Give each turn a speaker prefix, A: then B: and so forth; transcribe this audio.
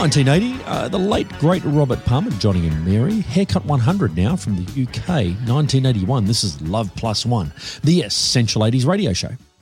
A: 1980, the late, great Robert Palmer, Johnny and Mary. Haircut 100 now from the UK, 1981. This is Love Plus One, the Essential 80s radio show.